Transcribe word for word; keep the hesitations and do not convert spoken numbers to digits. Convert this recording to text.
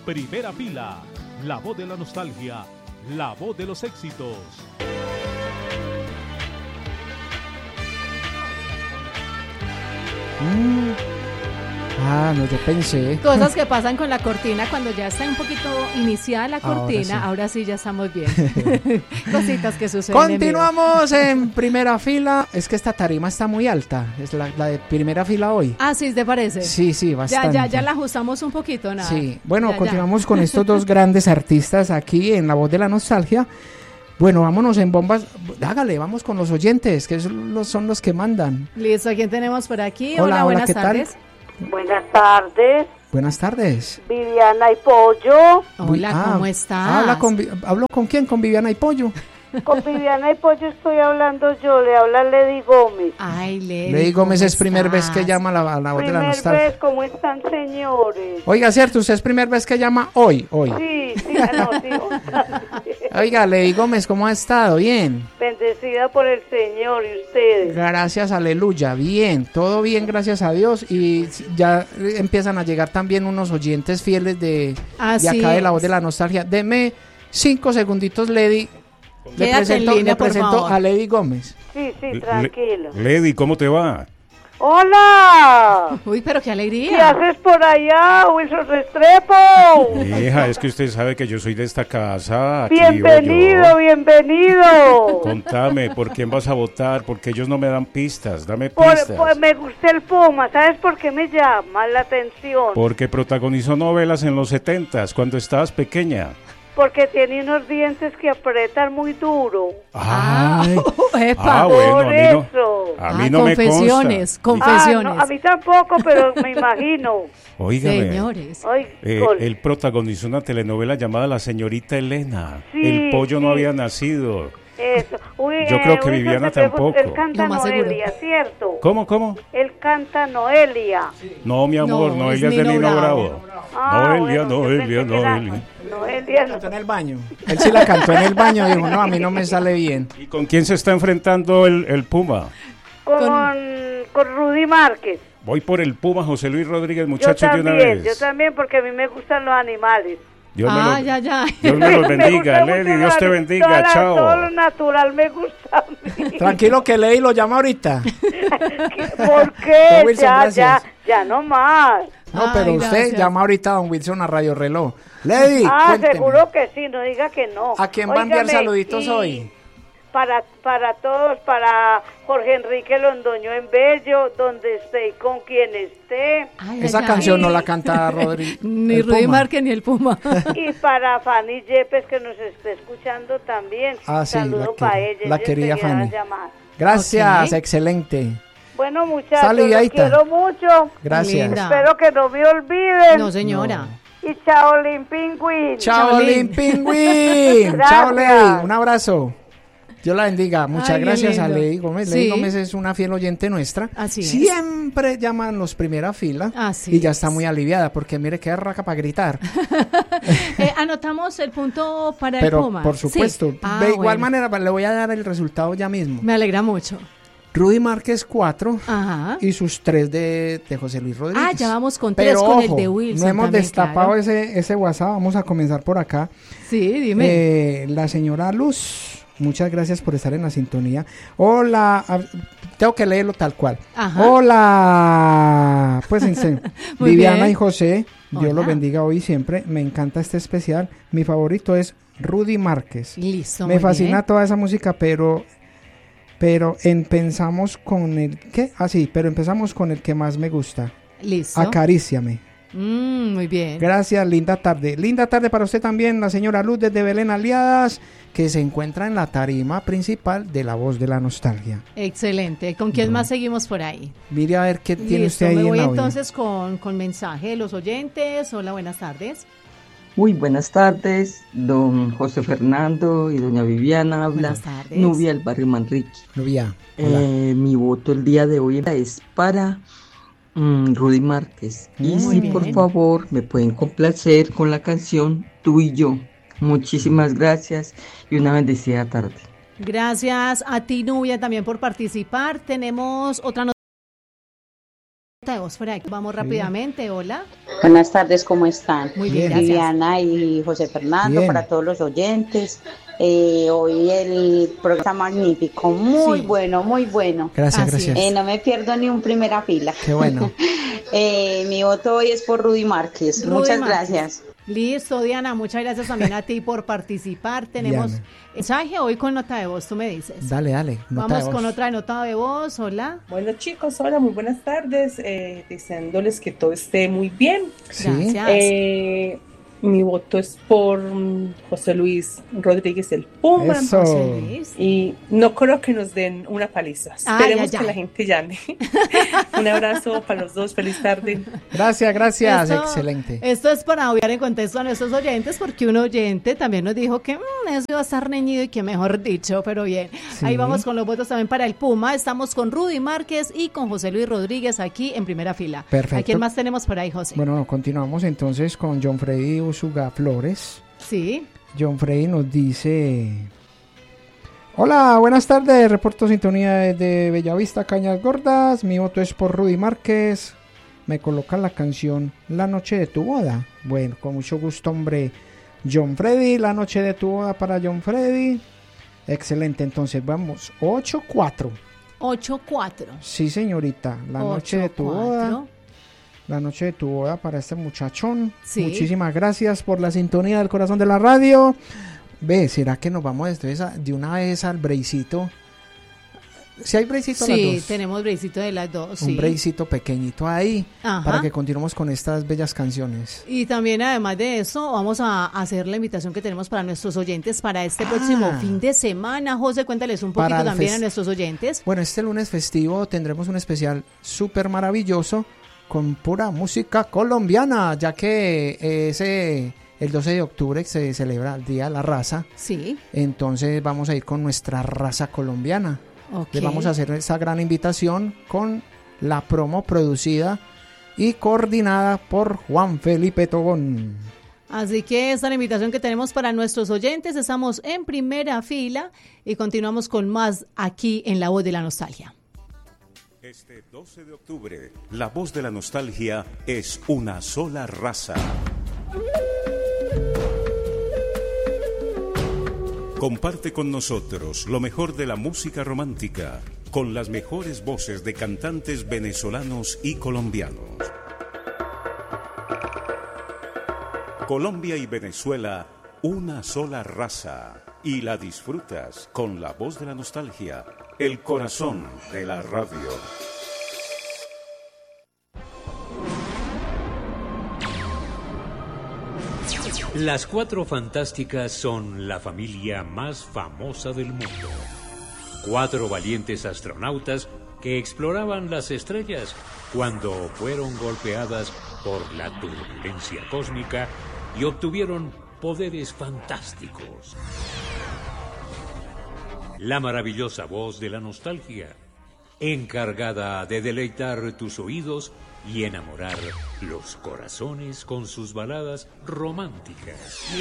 Primera Fila, la voz de la nostalgia, la voz de los éxitos. Mm. Ah, no, yo pensé. Cosas que pasan con la cortina cuando ya está un poquito iniciada la cortina, ahora sí, ahora sí ya estamos bien. Cositas que suceden. Continuamos en, en primera fila. Es que esta tarima está muy alta, es la, la de primera fila hoy. Ah, sí, ¿te parece? Sí, sí, bastante. Ya, ya, ya la ajustamos un poquito, nada. Sí, bueno, ya, continuamos ya. con estos dos grandes artistas aquí en La Voz de la Nostalgia. Bueno, vámonos en bombas. Hágale, vamos con los oyentes, que son los, son los que mandan. Listo, ¿a quién tenemos por aquí? Hola, hola, hola, buenas ¿qué tardes. tal? Buenas tardes. Buenas tardes. Viviana y Pollo. Hola, ah, ¿cómo estás? Habla con, ¿Hablo con quién? ¿Con Viviana y Pollo? Con Viviana y Pollo estoy hablando yo, le habla Lady Gómez. Ay, Lady, Lady Gómez es primera vez estás? que llama a la, a la Voz de la Primer Nostalgia. vez, ¿cómo están, señores? Oiga, cierto, usted es primera vez que llama hoy, hoy. Sí, sí, no, sí. Oiga, Lady Gómez, ¿cómo ha estado? Bien. Bendecida por el Señor y ustedes. Gracias, aleluya. Bien, todo bien, gracias a Dios. Y ya empiezan a llegar también unos oyentes fieles de, de acá de La Voz de la Nostalgia. Deme cinco segunditos, Lady. Le Quédate presento, en línea, le por presento favor. a Lady Gómez. Sí, sí, tranquilo. Lady, ¿cómo te va? ¡Hola! Uy, pero qué alegría. ¿Qué haces por allá, Wilson Restrepo? Hija, es que usted sabe que yo soy de esta casa. Aquí Bienvenido, vivo yo. bienvenido. Contame, ¿por quién vas a votar? Porque ellos no me dan pistas, dame Por, pistas. por- me gusta el Puma, ¿sabes por qué me llama la atención? Porque protagonizó novelas en los setentas, cuando estabas pequeña. Porque tiene unos dientes que apretan muy duro. Ay, Epa. Ah, bueno, a Por mí no, eso. a mí Ah, no me confesiones, consta. confesiones. Ah, no, a mí tampoco, pero me imagino. Óigame, Señores. Ay, eh, col- él protagonizó una telenovela llamada La Señorita Elena. Sí, El pollo no sí. había nacido. Eso. Uy, Yo creo que Wilson, Viviana te pregunto, tampoco. Él canta Lo más seguro. Noelia, ¿cierto? ¿Cómo, cómo? Él canta Noelia. No, mi amor, No, Noelia es es de Nino Nino Bravo. Bravo. Ah, Noelia, bueno, yo Noelia, pensé que era Noelia. Noelia, no. cantó en el baño. Él sí la cantó en el baño. Dijo, no, a mí no me sale bien. ¿Y con quién se está enfrentando el, el Puma? Con, Con- con Rudy Márquez. Voy por el Puma, José Luis Rodríguez, Yo muchachos, de una también, vez. yo también, porque a mí me gustan los animales. Dios me Ah, los- ya, ya. Dios me los Me bendiga, gusta Lady, mucho Dios la- te toda bendiga, la- chao. Todo lo natural me gusta a mí. Tranquilo que Lady lo llama ahorita. ¿Por qué? Wilson, ya, gracias. ya, ya no más. No, Ay, pero usted gracias. llama ahorita a don Wilson a Radio Reloj. Lady, Ah, cuénteme, seguro que sí, no diga que no. ¿a quién va a enviar Óigame, saluditos y hoy? Para, para todos, para Jorge Enrique Londoño en Bello, donde esté y con quien esté. Ay, Esa ay, canción ay. no la canta Rodri. Ni el Rudy Puma. Márquez ni el Puma. Y para Fanny Yepes, que nos esté escuchando también. Ah, sí, Saludo la que- para ella. la ella querida enseguida va a Fanny. llamar. Gracias, Ok. excelente. Bueno, muchachos, los Saludadita. quiero mucho. Gracias. Linda. Espero que no me olviden. No, señora. Y chao, Lin Pingüín. Chao, Chaolín. Lin Pingüín. Gracias. Chao, Lady. Un abrazo. Dios la bendiga. Muchas Ay, bien gracias a lindo. Lady Gómez. Sí. Lady Gómez es una fiel oyente nuestra. Así es. Siempre llaman los primera fila. Así y ya es. está muy aliviada porque mire qué raca para gritar. Eh, anotamos el punto para el Pero Puma. por supuesto, Sí. Ah, de igual bueno. manera le voy a dar el resultado ya mismo. Me alegra mucho. Rudy Márquez cuatro Ajá. y sus tres de, de José Luis Rodríguez. Ah, ya vamos con tres Pero con el ojo, de Wilson. no hemos también, destapado claro. ese, ese WhatsApp, vamos a comenzar por acá. Sí, dime. Eh, la señora Luz, muchas gracias por estar en la sintonía. Hola, a- tengo que leerlo tal cual. Ajá. Hola, pues en serio. Muy Viviana bien. y José, Dios Hola. los bendiga hoy y siempre. Me encanta este especial. Mi favorito es Rudy Márquez. Listo. Me muy fascina bien. toda esa música, pero pero empezamos con el ¿qué? Ah, sí, pero empezamos con el que más me gusta. Listo. Acaríciame. Mm, muy bien. Gracias, linda tarde. Linda tarde para usted también, la señora Luz desde Belén Aliadas, que se encuentra en la tarima principal de La Voz de la Nostalgia. Excelente. ¿Con quién más seguimos por ahí? Mire a ver qué tiene Listo, usted ahí me en voy la olla. entonces con, con mensaje de los oyentes. Hola, buenas tardes. Muy buenas tardes, don José Fernando y doña Viviana. Habla Buenas tardes. Nubia del barrio Manrique. Nubia, hola. Eh, mi voto el día de hoy es para mm, Rudy Márquez. Y Muy si bien. por favor me pueden complacer con la canción Tú y yo. Muchísimas gracias y una bendecida tarde. Gracias a ti, Nubia, también por participar. Tenemos otra noticia. de voz por aquí. Vamos rápidamente, hola. Buenas tardes, ¿cómo están? Muy bien, gracias. Viviana y José Fernando, Bien. para todos los oyentes. Eh, hoy el programa está magnífico, muy Sí. bueno, muy bueno. Gracias, Así gracias. Eh, no me pierdo ni un primera fila. Qué bueno. Eh, mi voto hoy es por Rudy Márquez. Rudy Muchas Márquez. gracias. Listo, Diana, muchas gracias también a ti por participar. Tenemos Diana. mensaje hoy con nota de voz, tú me dices. Dale, dale. nota Vamos de con voz. otra nota de voz, hola. Bueno chicos, hola, muy buenas tardes, eh, deseándoles que todo esté muy bien. Sí. Gracias. Eh, mi voto es por mm, José Luis Rodríguez el Puma. Eso. José Luis. Y no creo que nos den una paliza. Ay, Esperemos ay, ay. que la gente llame. Un abrazo para los dos, feliz tarde. Gracias, gracias. Esto- Excelente. Esto es para obviar en contexto a nuestros oyentes, porque un oyente también nos dijo que mm, eso iba a estar reñido y que mejor dicho, pero bien. Sí. Ahí vamos con los votos también para el Puma. Estamos con Rudy Márquez y con José Luis Rodríguez aquí en primera fila. Perfecto. ¿A quién más tenemos por ahí, José? Bueno, continuamos entonces con John Freddy Usuga Flores. Sí. John Freddy nos dice: hola, buenas tardes, reporto sintonía desde Bellavista, Cañas Gordas. Mi voto es por Rudy Márquez. Me colocan la canción La Noche de tu Boda. Bueno, con mucho gusto, hombre. John Freddy, La Noche de tu Boda para John Freddy. Excelente, entonces vamos, ocho cuatro. ocho cuatro. Sí, señorita, La Noche de tu Boda. La noche de tu boda para este muchachón. Sí. Muchísimas gracias por la sintonía del corazón de la radio. Ve, ¿será que nos vamos desde esa- de una vez al breicito? Si hay breicito las Sí, dos. tenemos breicito de las dos. Un Sí. breicito pequeñito ahí Ajá. para que continuemos con estas bellas canciones. Y también, además de eso, vamos a hacer la invitación que tenemos para nuestros oyentes para este Ah. próximo fin de semana. José, cuéntales un Para poquito el también fes- a nuestros oyentes. Bueno, este lunes festivo tendremos un especial súper maravilloso con pura música colombiana, ya que ese el doce de octubre se celebra el Día de la Raza. Sí. Entonces vamos a ir con nuestra raza colombiana. Ok. Le vamos a hacer esa gran invitación con la promo producida y coordinada por Juan Felipe Tobón. Así que esta es la invitación que tenemos para nuestros oyentes. Estamos en primera fila y continuamos con más aquí en La Voz de la Nostalgia. Este doce de octubre, la voz de la nostalgia es una sola raza. Comparte con nosotros lo mejor de la música romántica, con las mejores voces de cantantes venezolanos y colombianos. Colombia y Venezuela, una sola raza. Y la disfrutas con la voz de la nostalgia, el corazón de la radio. Las Cuatro Fantásticas son la familia más famosa del mundo. Cuatro valientes astronautas que exploraban las estrellas cuando fueron golpeadas por la turbulencia cósmica y obtuvieron poderes fantásticos. La maravillosa voz de la nostalgia, encargada de deleitar tus oídos y enamorar los corazones con sus baladas románticas.